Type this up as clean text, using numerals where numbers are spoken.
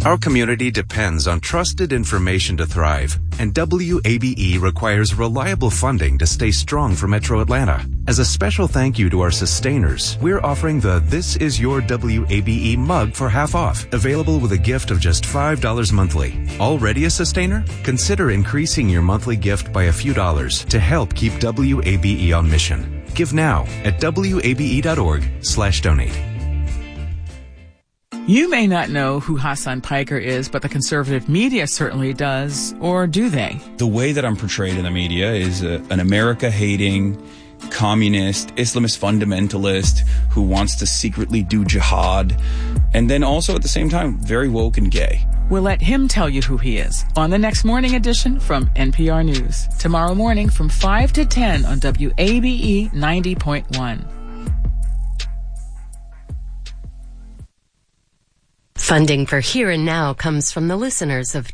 Our community depends on trusted information to thrive, and WABE requires reliable funding to stay strong for Metro Atlanta. As a special thank you to our sustainers, we're offering the This Is Your WABE mug for half off, available with a gift of just $5 monthly. Already a sustainer? Consider increasing your monthly gift by a few dollars to help keep WABE on mission. Give now at wabe.org/donate. You may not know who Hassan Piker is, but the conservative media certainly does, or do they? The way that I'm portrayed in the media is an America-hating, communist, Islamist fundamentalist who wants to secretly do jihad, and then also at the same time, very woke and gay. We'll let him tell you who he is on the next morning edition from NPR News. Tomorrow morning from 5 to 10 on WABE 90.1. Funding for Here and Now comes from the listeners of